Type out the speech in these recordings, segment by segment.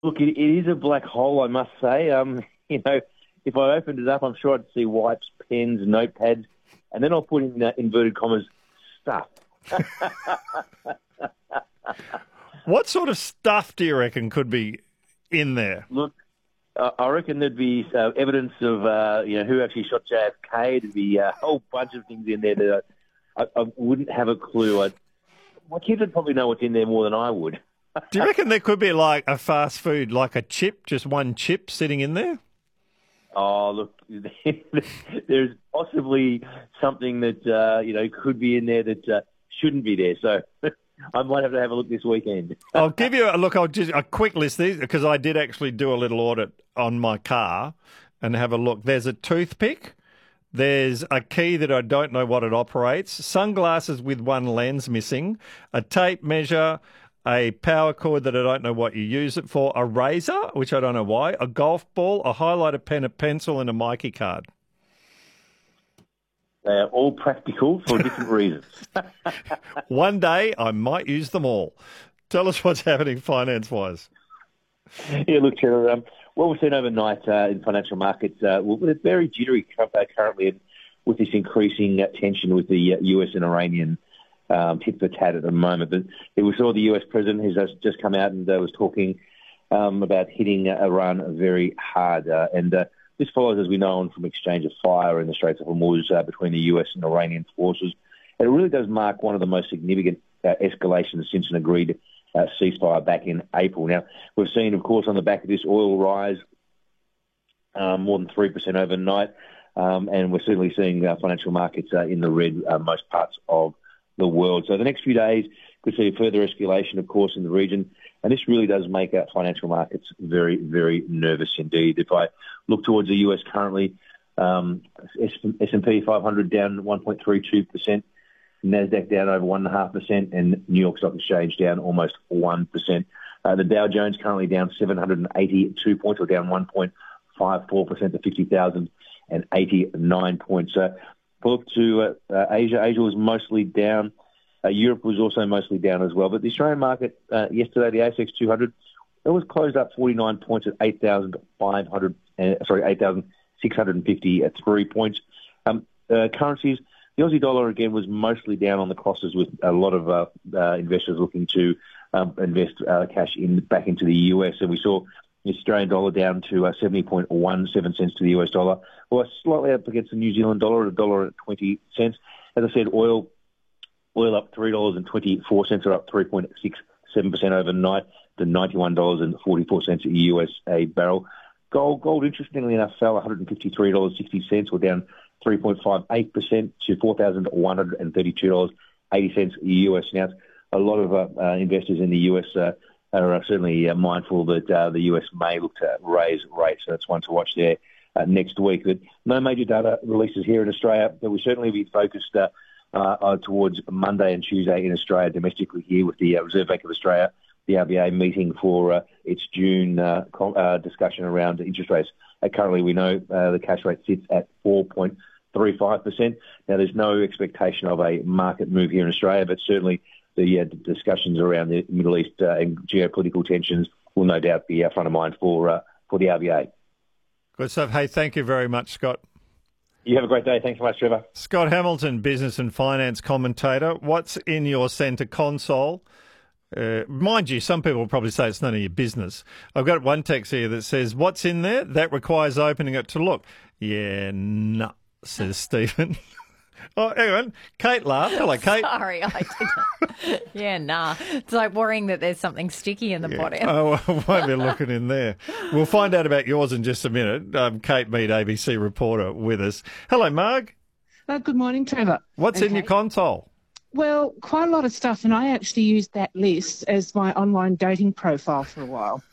Look, it is a black hole, I must say. If I opened it up, I'm sure I'd see wipes, pens, notepads, and then I'll put in inverted commas stuff. What sort of stuff do you reckon could be in there? Look, I reckon there'd be evidence of who actually shot JFK. There'd be a whole bunch of things in there that I wouldn't have a clue. My kids would probably know what's in there more than I would. Do you reckon there could be like a fast food, like a chip, just one chip sitting in there? Oh, look, there's possibly something that, could be in there that shouldn't be there. So I might have to have a look this weekend. I'll give you a look. I'll just a quick list these because I did actually do a little audit on my car and have a look. There's a toothpick. There's a key that I don't know what it operates. Sunglasses with one lens missing. A tape measure. A power cord that I don't know what you use it for. A razor, which I don't know why. A golf ball. A highlighter pen, a pencil, and a Mikey card. They are all practical for different reasons. One day I might use them all. Tell us what's happening finance-wise. Yeah, look, Trevor, what we've seen overnight in financial markets, we're very jittery currently with this increasing tension with the US and Iranian tit for tat at the moment. But we saw the US president who's just come out and was talking about hitting Iran very hard. This follows, as we know, on from exchange of fire in the Straits of Hormuz between the US and Iranian forces. And it really does mark one of the most significant escalations since an agreed ceasefire back in April. Now, we've seen, of course, on the back of this, oil rise more than 3% overnight. And we're certainly seeing financial markets in the red most parts of the world. So the next few days could see a further escalation, of course, in the region. And this really does make financial markets very, very nervous indeed. If I look towards the US currently, S&P 500 down 1.32%, NASDAQ down over 1.5%, and New York Stock Exchange down almost 1%. The Dow Jones currently down 782 points, or down 1.54% to 50,089 points. Look to Asia. Asia was mostly down. Europe was also mostly down as well. But the Australian market yesterday, the ASX 200, it was closed up 49 points at 8,653 points. Currencies, the Aussie dollar again was mostly down on the crosses, with a lot of investors looking to invest cash back into the US. And we saw the Australian dollar down to 70.17 cents to the US dollar, or slightly up against the New Zealand dollar at $1.20. As I said, oil up $3.24, or up 3.67% overnight to $91.44 a US a barrel. Gold, interestingly enough, fell $153.60, or down 3.58% to $4,132.80 a US an ounce. A lot of investors in the US are certainly mindful that the US may look to raise rates. So that's one to watch there next week. But no major data releases here in Australia, but we'll certainly be focused towards Monday and Tuesday in Australia, domestically here, with the Reserve Bank of Australia, the RBA, meeting for its June discussion around interest rates. Currently, we know the cash rate sits at 4.35%. Now, there's no expectation of a market move here in Australia, but certainly the discussions around the Middle East and geopolitical tensions will no doubt be front of mind for the RBA. Good stuff. Hey, thank you very much, Scott. You have a great day. Thanks so much, Trevor. Scott Hamilton, business and finance commentator. What's in your centre console? Mind you, some people will probably say it's none of your business. I've got one text here that says, what's in there? That requires opening it to look. Yeah, no, says Stephen. Oh, hang on. Kate laughed. Hello, Kate. Sorry, I didn't. Yeah, nah. It's like worrying that there's something sticky in the bottom. Oh, I won't be looking in there. We'll find out about yours in just a minute. Kate Mead, ABC reporter, with us. Hello, Marg. Good morning, Trevor. What's in your console? Well, quite a lot of stuff, and I actually used that list as my online dating profile for a while.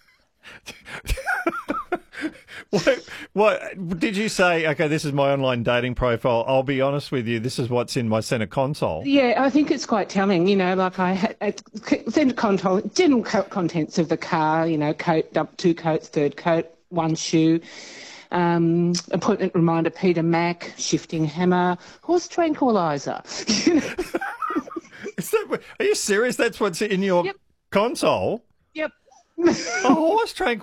What did you say? Okay, this is my online dating profile. I'll be honest with you, this is what's in my centre console. Yeah, I think it's quite telling. Like I had centre console, general contents of the car. Coat, dump, 2 coats, 3rd coat, 1 shoe. Appointment reminder, Peter Mac, shifting hammer, horse tranquilizer. Are you serious? That's what's in your console? Yep. A horse tranquilizer.